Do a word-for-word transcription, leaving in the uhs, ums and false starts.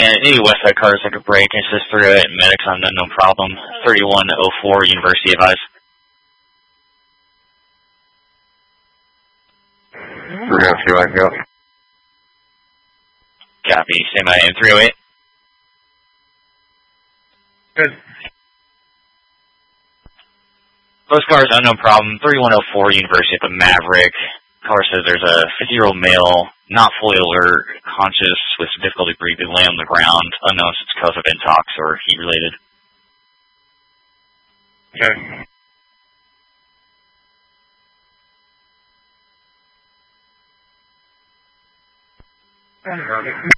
And any west side cars that could break, assist through it, medics on unknown problem. thirty-one oh four, University advise. three oh two, I go. Copy. Same by in three oh eight. Good. Those cars, unknown problem. thirty-one oh four, University at the Maverick. Car says there's a fifty-year-old male, not fully alert, conscious, with difficulty breathing, laying on the ground. Unknown if it's because of intox or heat related. Okay.